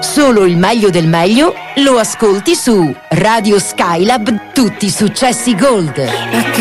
Solo il meglio del meglio lo ascolti su Radio Skylab, tutti i successi Gold.